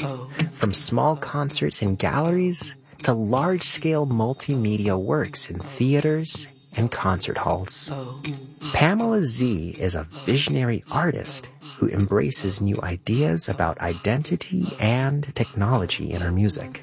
From small concerts in galleries to large-scale multimedia works in theaters and concert halls. Pamela Z is a visionary artist who embraces new ideas about identity and technology in her music.